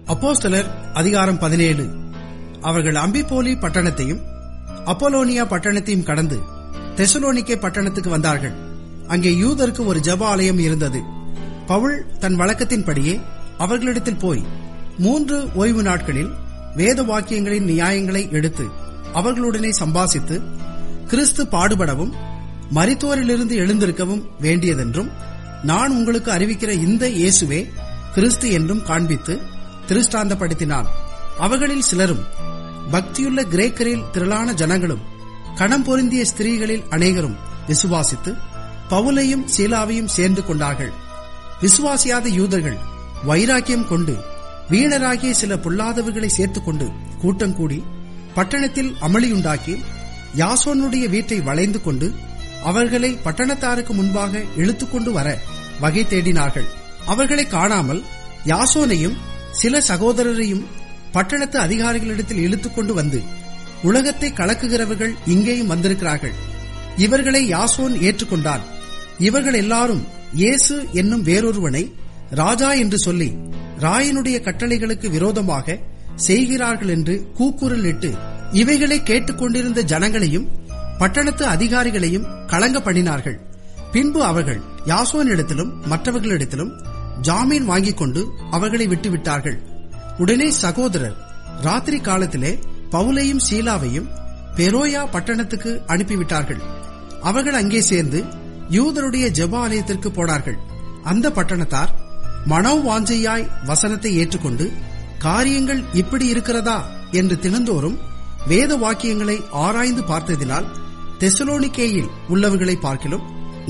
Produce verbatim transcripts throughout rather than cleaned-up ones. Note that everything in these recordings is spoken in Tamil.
அப்போஸ்தலர் அதிகாரம் பதினேழு. அவர்கள் அம்பிபோலி பட்டணத்தையும் அப்போலோனியா பட்டணத்தையும் கடந்து தெசலோனிக்கே பட்டணத்துக்கு வந்தார்கள். அங்கே யூதருக்கு ஒரு ஜெப ஆலயம் இருந்தது. பவுல் தன் வழக்கத்தின்படியே அவர்களிடத்தில் போய் மூன்று ஓய்வு நாட்களில் வேத வாக்கியங்களின் நியாயங்களை எடுத்து அவர்களுடனே சம்பாசித்து, கிறிஸ்து பாடுபடவும் மரித்தோரிலிருந்து எழுந்திருக்கவும் வேண்டியதென்றும், நான் உங்களுக்கு அறிவிக்கிற இந்த இயேசுவே கிறிஸ்து என்றும் காண்பித்து திருஷ்டாந்தப்படுத்தினான். அவர்களில் சிலரும், பக்தியுள்ள கிரேக்கரில் திரளான ஜனங்களும் கணம் பொருந்திய ஸ்திரீகளில் அநேகரும் விசுவாசித்து பவுலையும் சீலாவையும் சேர்ந்து கொண்டார்கள். விசுவாசியாத யூதர்கள் வைராக்கியம் கொண்டு வீணராகிய சில பொல்லாதவர்களை சேர்த்துக் கொண்டு கூட்டம் கூடி பட்டணத்தில் அமளியுண்டாக்கி யாசோனுடைய வீட்டை வளைந்து கொண்டு அவர்களை பட்டணத்தாருக்கு முன்பாக இழுத்துக்கொண்டு வர வகை தேடினார்கள். அவர்களை காணாமல் யாசோனையும் சில சகோதரரையும் பட்டணத்து அதிகாரிகளிடத்தில் இழுத்துக்கொண்டு வந்து, உலகத்தை கலக்குகிறவர்கள் இங்கேயும் வந்திருக்கிறார்கள், இவர்களை யாசோன் ஏற்றுக்கொண்டான். இவர்கள் எல்லாரும் இயேசு என்னும் வேறொருவனை ராஜா என்று சொல்லி ராயனுடைய கட்டளைகளுக்கு விரோதமாக செய்கிறார்கள் என்று கூக்குரலிட்டு இவைகளை கேட்டுக்கொண்டிருந்த ஜனங்களையும் பட்டணத்து அதிகாரிகளையும் கலங்க பண்ணினார்கள். பின்பு அவர்கள் யாசோனிடத்திலும் மற்றவர்களிடத்திலும் ஜாமீன் வாங்கிக் கொண்டு அவர்களை விட்டுவிட்டார்கள். உடனே சகோதரர் ராத்திரி காலத்திலே பவுலையும் சீலாவையும் பெரோயா பட்டணத்துக்கு அனுப்பிவிட்டார்கள். அவர்கள் அங்கே சேர்ந்து யூதருடைய ஜெப ஆலயத்திற்கு போனார்கள். அந்த பட்டணத்தார் மனோவாஞ்சையாய் வசனத்தை ஏற்றுக்கொண்டு, காரியங்கள் இப்படி இருக்கிறதா என்று தினந்தோறும் வேத வாக்கியங்களை ஆராய்ந்து பார்த்ததினால் தெசலோனிக்கேயில் உள்ளவர்களை பார்க்கிலும்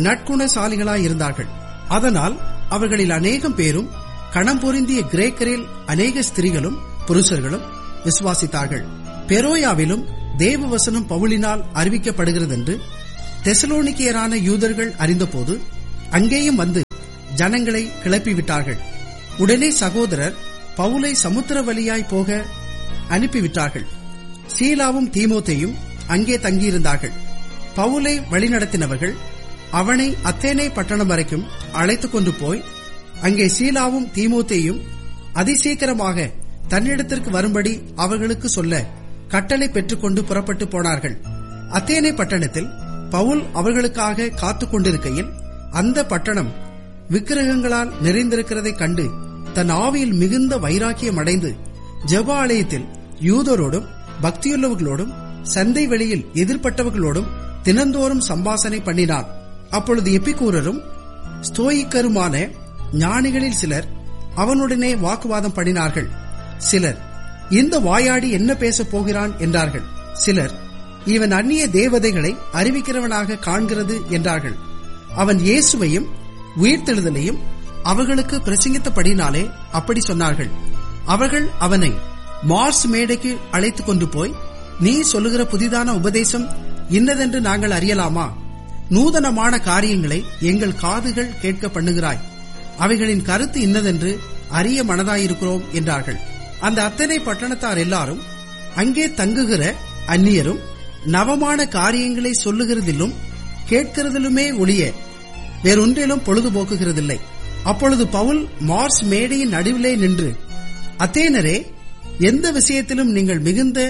நற்குணசாலிகளாயிருந்தார்கள். அதனால் அவர்களில் அநேகம் பேரும் கணம் பொருந்திய கிரேக்கரில் அநேக ஸ்திரீகளும் புருஷர்களும் விசுவாசித்தார்கள். பெரோயாவிலும் தேவவசனம் பவுலினால் அறிவிக்கப்படுகிறதென்று தெசலோனிக்கேயரான யூதர்கள் அறிந்தபோது அங்கேயும் வந்து ஜனங்களை கிளப்பிவிட்டார்கள். உடனே சகோதரர் பவுலை சமுத்திர வழியாய் போக அனுப்பிவிட்டார்கள். சீலாவும் தீமோத்தேயும் அங்கே தங்கியிருந்தார்கள். பவுலை வழிநடத்தினவர்கள் அவனை அத்தேனே பட்டணம் வரைக்கும் அழைத்துக் கொண்டு போய் அங்கே சீலாவும் தீமோத்தேயும் அதிசீக்கிரமாக தன்னிடத்திற்கு வரும்படி அவர்களுக்கு சொல்ல கட்டளை பெற்றுக்கொண்டு புறப்பட்டு போனார்கள். அத்தேனே பட்டணத்தில் பவுல் அவர்களுக்காக காத்துக் கொண்டிருக்கையில் அந்த பட்டணம் விக்கிரகங்களால் நிறைந்திருக்கிறதைக் கண்டு தன் ஆவியில் மிகுந்த வைராக்கியம் அடைந்து ஜெப ஆலயத்தில் யூதரோடும் பக்தியுள்ளவர்களோடும் சந்தை வெளியில் எதிர்பட்டவர்களோடும் தினந்தோறும் சம்பாசனை பண்ணினார். அப்பொழுது எபிக்கூரரும் ஸ்தோயிக்கருமான ஞானிகளில் சிலர் அவனுடனே வாக்குவாதம் பண்ணினார்கள். சிலர், இந்த வாயாடி என்ன பேசப் போகிறான் என்றார்கள். சிலர், இவன் அந்நிய தேவதைகளை அறிவிக்கிறவனாக காண்கிறது என்றார்கள். அவன் இயேசுவையும் உயிர்த்தெழுதலையும் அவர்களுக்கு பிரசங்கித்தபடினாலே அப்படி சொன்னார்கள். அவர்கள் அவனை மார்ஸ் மேடைக்கு அழைத்துக் கொண்டு போய், நீ சொல்லுகிற புதிதான உபதேசம் இன்னதென்று நாங்கள் அறியலாமா? நூதனமான காரியங்களை எங்கள் காதுகள் கேட்க பண்ணுகிறாய். அவைகளின் கருத்து இன்னதென்று அறிய மனதாயிருக்கிறோம் என்றார்கள். அந்த அத்தனை பட்டணத்தார் எல்லாரும் அங்கே தங்குகிற அந்நியரும் நவமான காரியங்களை சொல்லுகிறதிலும் கேட்கிறதிலுமே ஒழிய வேறொன்றிலும் பொழுதுபோக்குகிறதில்லை. அப்பொழுது பவுல் மார்ஸ் மேடையின் நடுவிலே நின்று, அத்தேனரே, எந்த விஷயத்திலும் நீங்கள் மிகுந்த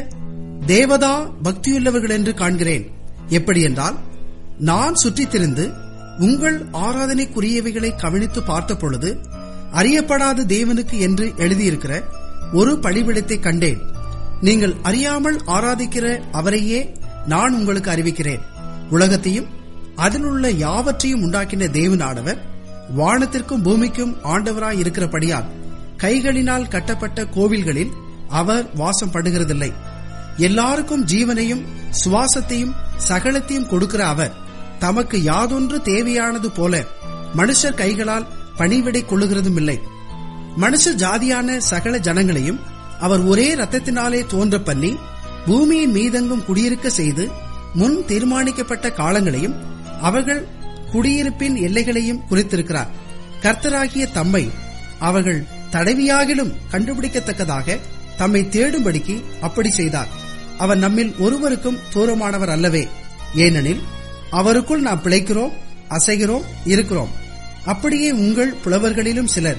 தேவதா பக்தியுள்ளவர்கள் என்று காண்கிறேன். எப்படி என்றால், நான் சுற்றித் திரிந்து உங்கள் ஆராதனைக்குரியவைகளை கவனித்து பார்த்த பொழுது அறியப்படாத தேவனுக்கு என்று எழுதியிருக்கிற ஒரு பலிபீடத்தை கண்டேன். நீங்கள் அறியாமல் ஆராதிக்கிற அவரையே நான் உங்களுக்கு அறிவிக்கிறேன். உலகத்தையும் அதிலுள்ள யாவற்றையும் உண்டாக்கின தேவனானவர் வானத்திற்கும் பூமிக்கும் ஆண்டவராய் இருக்கிறபடியால் கைகளினால் கட்டப்பட்ட கோவில்களில் அவர் வாசம் பண்ணுகிறதில்லை. எல்லாருக்கும் ஜீவனையும் சுவாசத்தையும் சகலத்தையும் கொடுக்கிற அவர் தமக்கு யாதொன்று தேவையானது போல மனுஷர் கைகளால் பணிவிடை கொள்ளுகிறதும் இல்லை. மனுஷ ஜாதியான சகல ஜனங்களையும் அவர் ஒரே இரத்தத்தினாலே தோன்ற பண்ணி பூமியின் மீதெங்கும் குடியிருக்க செய்து முன் தீர்மானிக்கப்பட்ட காலங்களையும் அவர்கள் குடியிருப்பின் எல்லைகளையும் குறித்திருக்கிறார். கர்த்தராகிய தம்மை அவர்கள் தடவியாகிலும் கண்டுபிடிக்கத்தக்கதாக தம்மை தேடும்படிக்கு அப்படி செய்தார். அவர் நம்மில் ஒருவருக்கும் தூரமானவர் அல்லவே. ஏனெனில் அவருக்குள் நாம் பிழைக்கிறோம், அசைகிறோம், இருக்கிறோம். அப்படியே உங்கள் புலவர்களிலும் சிலர்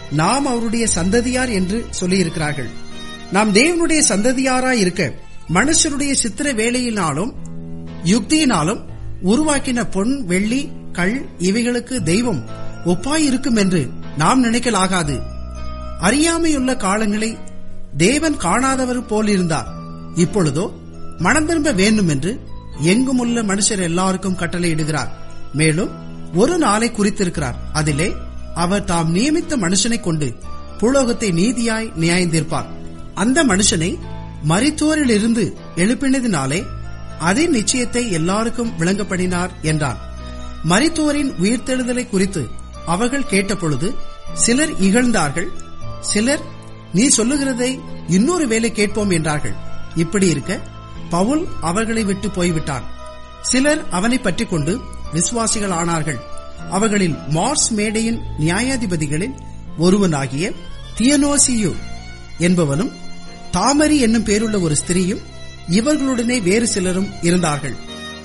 நாம் அவருடைய சந்ததியார் என்று சொல்லியிருக்கிறார்கள். நாம் தேவனுடைய சந்ததியாராய் இருக்க மனுஷருடைய சித்திர வேலையினாலும் யுக்தியினாலும் உருவாக்கின பொன், வெள்ளி, கல் இவைகளுக்கு தெய்வம் ஒப்பாயிருக்கும் என்று நாம் நினைக்கலாகாது. அறியாமையுள்ள காலங்களை தேவன் காணாதவர் போலிருந்தார். இப்பொழுதோ மனம் திரும்ப வேண்டும் என்று எங்குமுள்ள மனுஷர் எல்லாருக்கும் கட்டளையிடுகிறார். மேலும் ஒரு நாளை குறித்திருக்கிறார். அதிலே அவர் தாம் நியமித்த மனுஷனை கொண்டு பூலோகத்தை நீதியாய் நியாயந்தீர்ப்பார். அந்த மனுஷனை மரித்தோரிலிருந்து எழுப்பினதினாலே அதே நிச்சயத்தை எல்லாருக்கும் விளங்கப்படினார் என்றார். மரித்தோரின் உயிர்த்தெழுதலை குறித்து அவர்கள் கேட்டபொழுது சிலர் இகழ்ந்தார்கள், சிலர் நீ சொல்லுகிறதை இன்னொரு வேளை கேட்போம் என்றார்கள். இப்படி இருக்க பவுல் அவர்களை விட்டு போய்விட்டான். சிலர் அவனை பற்றிக் கொண்டு விசுவாசிகள் ஆனார்கள். அவர்களில் மார்ஸ் மேடையின் நியாயாதிபதிகளில் ஒருவனாகிய தியனோசியு என்பவனும் தாமரி என்னும் பேருள்ள ஒரு ஸ்திரீயும் இவர்களுடனே வேறு சிலரும் இருந்தார்கள்.